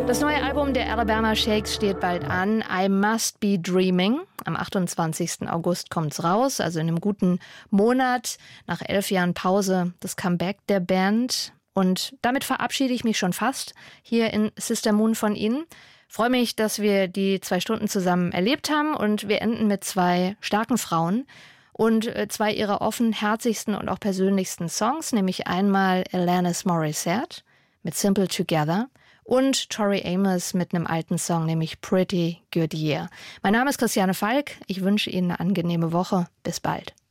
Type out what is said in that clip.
Das neue Album der Alabama Shakes steht bald an. I Must Be Dreaming. Am 28. August kommt's raus, also in einem guten Monat. Nach 11 Jahren Pause das Comeback der Band. Und damit verabschiede ich mich schon fast hier in Sister Moon von Ihnen. Freue mich, dass wir die 2 Stunden zusammen erlebt haben. Und wir enden mit 2 starken Frauen und 2 ihrer offenherzigsten und auch persönlichsten Songs. Nämlich einmal Alanis Morissette mit Simple Together. Und Tori Amos mit einem alten Song, nämlich Pretty Good Year. Mein Name ist Christiane Falk. Ich wünsche Ihnen eine angenehme Woche. Bis bald.